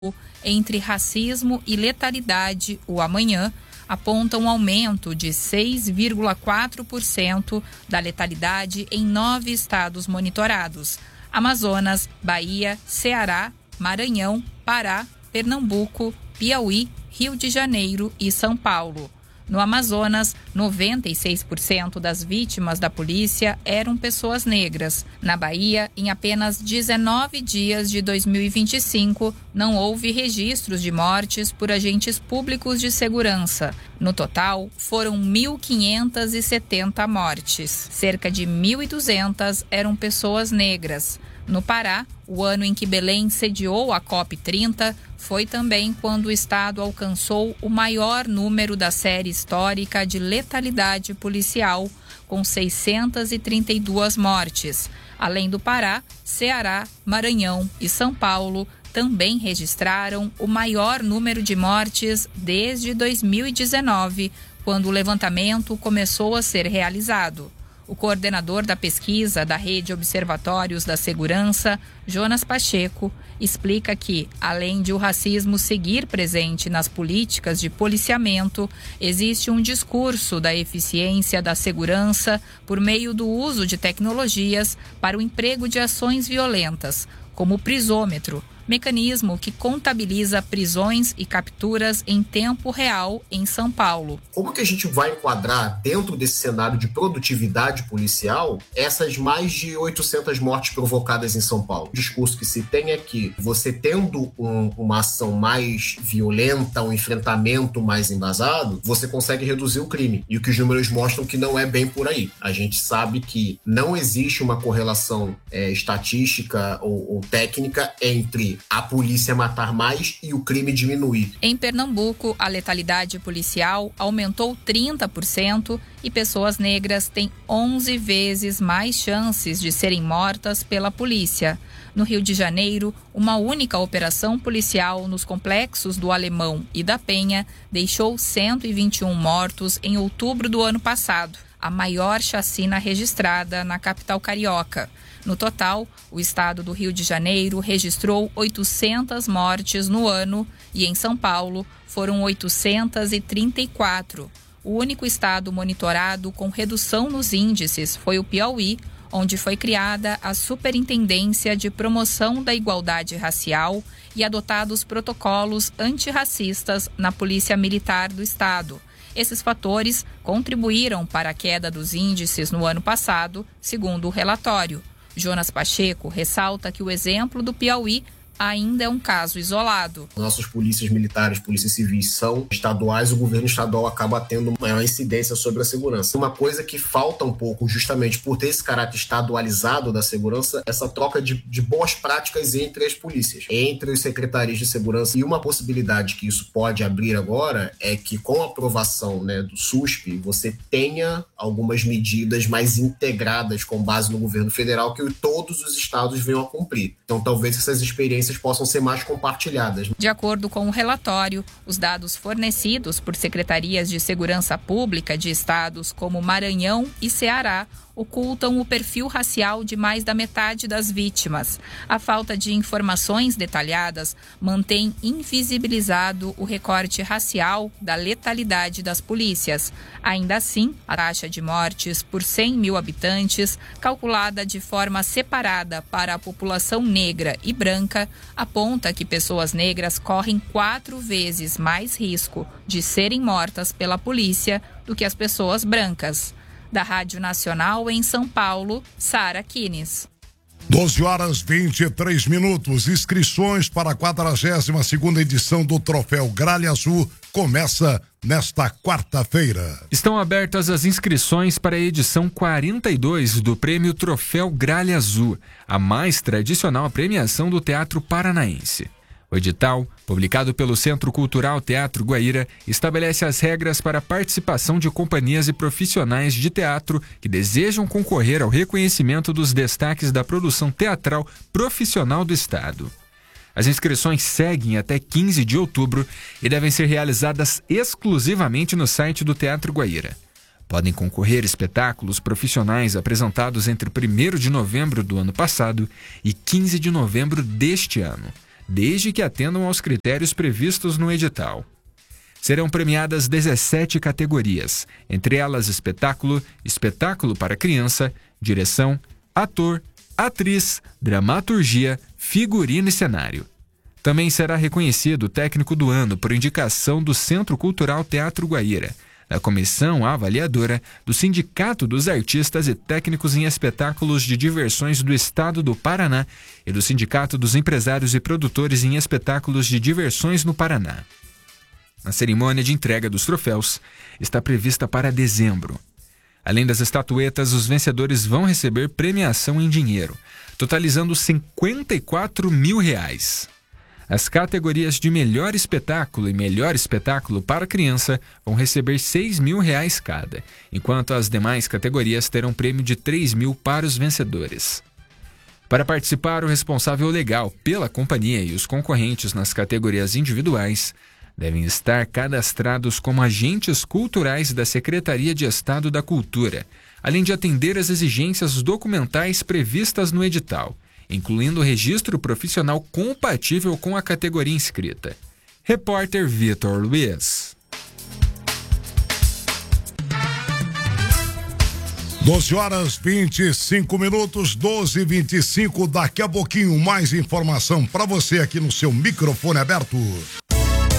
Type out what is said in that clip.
entre racismo e letalidade, o Amanhã, aponta um aumento de 6,4% da letalidade em 9 estados monitorados: Amazonas, Bahia, Ceará, Maranhão, Pará, Pernambuco, Piauí, Rio de Janeiro e São Paulo. No Amazonas, 96% das vítimas da polícia eram pessoas negras. Na Bahia, em apenas 19 dias de 2025, não houve registros de mortes por agentes públicos de segurança. No total, foram 1.570 mortes. Cerca de 1.200 eram pessoas negras. No Pará, o ano em que Belém sediou a COP30 foi também quando o estado alcançou o maior número da série histórica de letalidade policial, com 632 mortes. Além do Pará, Ceará, Maranhão e São Paulo também registraram o maior número de mortes desde 2019, quando o levantamento começou a ser realizado. O coordenador da pesquisa da Rede Observatórios da Segurança, Jonas Pacheco, explica que, além de o racismo seguir presente nas políticas de policiamento, existe um discurso da eficiência da segurança por meio do uso de tecnologias para o emprego de ações violentas, como o prisômetro, mecanismo que contabiliza prisões e capturas em tempo real em São Paulo. Como que a gente vai enquadrar dentro desse cenário de produtividade policial essas mais de 800 mortes provocadas em São Paulo? O discurso que se tem é que você tendo uma ação mais violenta, um enfrentamento mais embasado, você consegue reduzir o crime. E o que os números mostram que não é bem por aí. A gente sabe que não existe uma correlação estatística ou técnica entre a polícia matar mais e o crime diminuir. Em Pernambuco, a letalidade policial aumentou 30% e pessoas negras têm 11 vezes mais chances de serem mortas pela polícia. No Rio de Janeiro, uma única operação policial nos complexos do Alemão e da Penha deixou 121 mortos em outubro do ano passado, a maior chacina registrada na capital carioca. No total, o estado do Rio de Janeiro registrou 800 mortes no ano e em São Paulo foram 834. O único estado monitorado com redução nos índices foi o Piauí, onde foi criada a Superintendência de Promoção da Igualdade Racial e adotados protocolos antirracistas na Polícia Militar do estado. Esses fatores contribuíram para a queda dos índices no ano passado, segundo o relatório. Jonas Pacheco ressalta que o exemplo do Piauí ainda é um caso isolado. Nossas polícias militares, polícias civis são estaduais, o governo estadual acaba tendo maior incidência sobre a segurança. Uma coisa que falta um pouco, justamente por ter esse caráter estadualizado da segurança, essa troca de boas práticas entre as polícias, entre os secretarias de segurança. E uma possibilidade que isso pode abrir agora é que, com a aprovação, do SUSP, você tenha algumas medidas mais integradas com base no governo federal que todos os estados venham a cumprir. Então, talvez essas experiências possam ser mais compartilhadas. De acordo com o relatório, os dados fornecidos por secretarias de segurança pública de estados como Maranhão e Ceará ocultam o perfil racial de mais da metade das vítimas. A falta de informações detalhadas mantém invisibilizado o recorte racial da letalidade das polícias. Ainda assim, a taxa de mortes por 100 mil habitantes, calculada de forma separada para a população negra e branca, aponta que pessoas negras correm 4 vezes mais risco de serem mortas pela polícia do que as pessoas brancas. Da Rádio Nacional em São Paulo, Sara Kines. 12h23. Inscrições para a 42ª edição do Troféu Gralha Azul começa nesta quarta-feira. Estão abertas as inscrições para a edição 42 do Prêmio Troféu Gralha Azul, a mais tradicional premiação do teatro paranaense. O edital, publicado pelo Centro Cultural Teatro Guaíra, estabelece as regras para a participação de companhias e profissionais de teatro que desejam concorrer ao reconhecimento dos destaques da produção teatral profissional do Estado. As inscrições seguem até 15 de outubro e devem ser realizadas exclusivamente no site do Teatro Guaíra. Podem concorrer espetáculos profissionais apresentados entre 1º de novembro do ano passado e 15 de novembro deste ano. desde que atendam aos critérios previstos no edital. Serão premiadas 17 categorias, entre elas espetáculo, espetáculo para criança, direção, ator, atriz, dramaturgia, figurino e cenário. Também será reconhecido o técnico do ano por indicação do Centro Cultural Teatro Guaíra, da Comissão Avaliadora do Sindicato dos Artistas e Técnicos em Espetáculos de Diversões do Estado do Paraná e do Sindicato dos Empresários e Produtores em Espetáculos de Diversões no Paraná. A cerimônia de entrega dos troféus está prevista para dezembro. Além das estatuetas, os vencedores vão receber premiação em dinheiro, totalizando R$54 mil. As categorias de melhor espetáculo e melhor espetáculo para criança vão receber R$6 mil cada, enquanto as demais categorias terão prêmio de R$3 mil para os vencedores. Para participar, o responsável legal pela companhia e os concorrentes nas categorias individuais devem estar cadastrados como agentes culturais da Secretaria de Estado da Cultura, além de atender às exigências documentais previstas no edital, incluindo o registro profissional compatível com a categoria inscrita. Repórter Vitor Luiz. 12h25, 12h25. Daqui a pouquinho mais informação para você aqui no seu microfone aberto.